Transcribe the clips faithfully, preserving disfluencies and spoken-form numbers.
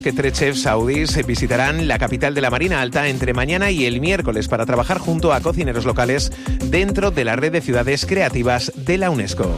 Que tres chefs saudíes visitarán la capital de la Marina Alta entre mañana y el miércoles para trabajar junto a cocineros locales dentro de la red de ciudades creativas de la UNESCO.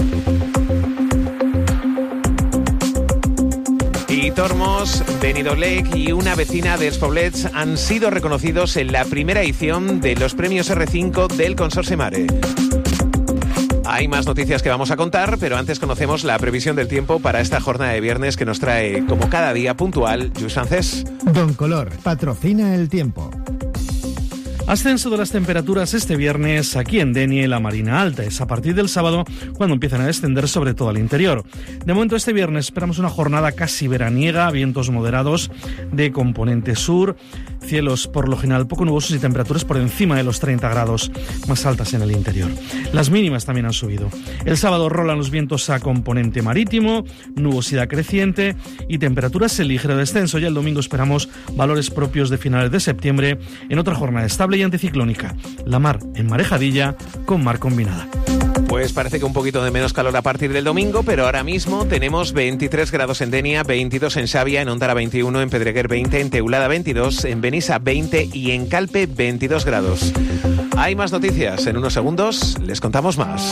Y Tormos, Benidorm y una vecina de Els Poblets han sido reconocidos en la primera edición de los premios erre cinco del Consorci Mare. Hay más noticias que vamos a contar, pero antes conocemos la previsión del tiempo para esta jornada de viernes que nos trae, como cada día puntual, Lluís Francés. Don Color patrocina el tiempo. Ascenso de las temperaturas este viernes aquí en Denia y la Marina Alta. Es a partir del sábado cuando empiezan a descender sobre todo al interior. De momento este viernes esperamos una jornada casi veraniega, vientos moderados de componente sur, cielos por lo general poco nubosos y temperaturas por encima de los treinta grados, más altas en el interior. Las mínimas también han subido. El sábado rolan los vientos a componente marítimo, nubosidad creciente y temperaturas en ligero descenso. Ya el domingo esperamos valores propios de finales de septiembre en otra jornada estable y anticiclónica. La mar en marejadilla con mar combinada. Pues parece que un poquito de menos calor a partir del domingo, pero ahora mismo tenemos veintitrés grados en Denia, veintidós en Xàbia, en Ondara veintiuno, en Pedreguer veinte, en Teulada veintidós, en Benissa veinte y en Calpe veintidós grados. Hay más noticias. En unos segundos les contamos más.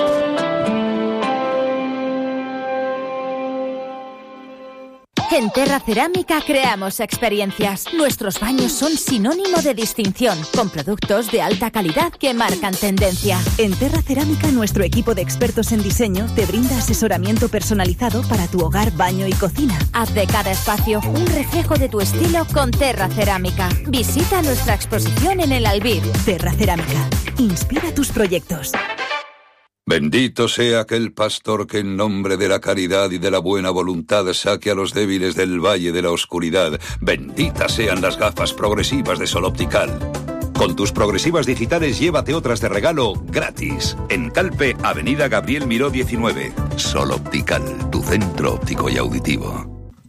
En Terra Cerámica creamos experiencias. Nuestros baños son sinónimo de distinción, con productos de alta calidad que marcan tendencia. En Terra Cerámica, nuestro equipo de expertos en diseño te brinda asesoramiento personalizado para tu hogar, baño y cocina. Haz de cada espacio un reflejo de tu estilo con Terra Cerámica. Visita nuestra exposición en el Albir. Terra Cerámica. Inspira tus proyectos. Bendito sea aquel pastor que en nombre de la caridad y de la buena voluntad saque a los débiles del valle de la oscuridad. Benditas sean las gafas progresivas de Sol Optical. Con tus progresivas digitales llévate otras de regalo gratis. En Calpe, Avenida Gabriel Miró diecinueve. Sol Optical, tu centro óptico y auditivo.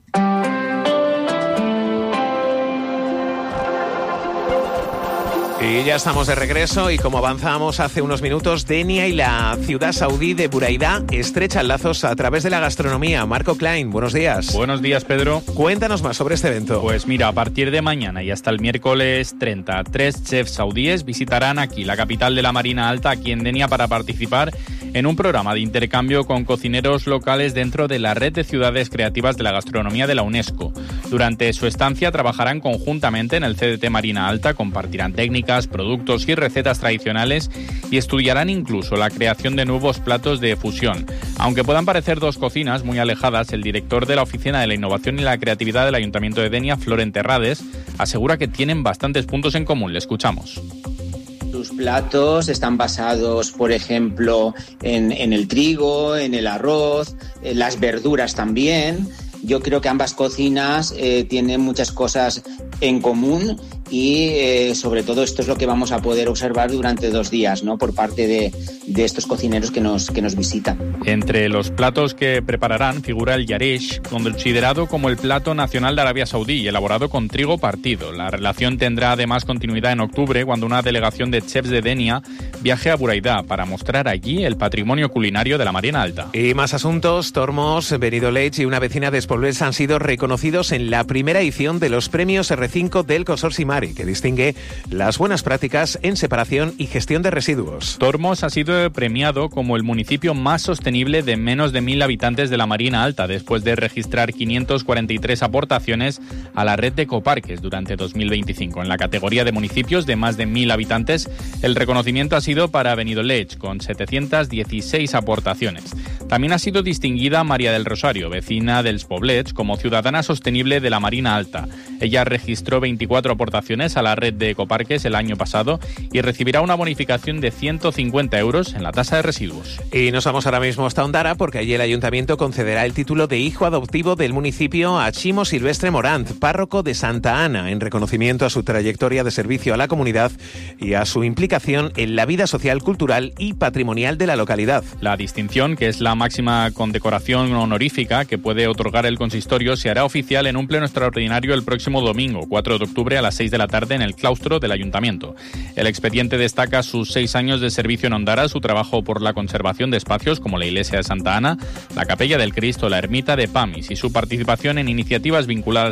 Y ya estamos de regreso y como avanzamos hace unos minutos, Denia y la ciudad saudí de Buraydah estrechan lazos a través de la gastronomía. Marco Klein, buenos días. Buenos días, Pedro. Cuéntanos más sobre este evento. Pues mira, a partir de mañana y hasta el miércoles treinta, tres chefs saudíes visitarán aquí la capital de la Marina Alta, aquí en Denia, para participar en un programa de intercambio con cocineros locales dentro de la red de ciudades creativas de la gastronomía de la UNESCO. Durante su estancia trabajarán conjuntamente en el C D T Marina Alta, compartirán técnicas, productos y recetas tradicionales y estudiarán incluso la creación de nuevos platos de fusión. Aunque puedan parecer dos cocinas muy alejadas, el director de la Oficina de la Innovación y la Creatividad del Ayuntamiento de Denia, Florent Terrades, asegura que tienen bastantes puntos en común. Le escuchamos. Sus platos están basados, por ejemplo, en, en el trigo, en el arroz, en las verduras también. Yo creo que ambas cocinas eh, tienen muchas cosas en común y eh, sobre todo esto es lo que vamos a poder observar durante dos días, ¿no? Por parte de, de estos cocineros que nos, que nos visitan. Entre los platos que prepararán figura el yaresh, considerado como el plato nacional de Arabia Saudí y elaborado con trigo partido. La relación tendrá además continuidad en octubre, cuando una delegación de chefs de Denia viaje a Buraydah para mostrar allí el patrimonio culinario de la Marina Alta. Y más asuntos. Tormos, Benidorm y una vecina de Els Poblets han sido reconocidos en la primera edición de los premios erre cinco del Consorci Mare, que distingue las buenas prácticas en separación y gestión de residuos. Tormos ha sido premiado como el municipio más sostenible de menos de mil habitantes de la Marina Alta, después de registrar quinientas cuarenta y tres aportaciones a la red de ecoparques durante dos mil veinticinco. En la categoría de municipios de más de mil habitantes, el reconocimiento ha sido para Benidorm, con setecientas dieciséis aportaciones. También ha sido distinguida María del Rosario, vecina dels Poblets, como ciudadana sostenible de la Marina Alta. Ella registró veinticuatro aportaciones a la red de ecoparques el año pasado y recibirá una bonificación de ciento cincuenta euros en la tasa de residuos. Y nos vamos ahora mismo hasta Ondara, porque allí el ayuntamiento concederá el título de hijo adoptivo del municipio a Chimo Silvestre Morant, párroco de Santa Ana, en reconocimiento a su trayectoria de servicio a la comunidad y a su implicación en la vida social, cultural y patrimonial de la localidad. La distinción, que es la máxima condecoración honorífica que puede otorgar el consistorio, se hará oficial en un pleno extraordinario el próximo domingo, cuatro de octubre, a las seis de la tarde en el claustro del Ayuntamiento. El expediente destaca sus seis años de servicio en Ondara, su trabajo por la conservación de espacios como la iglesia de Santa Ana, la Capella del Cristo, la ermita de Pamis y su participación en iniciativas vinculadas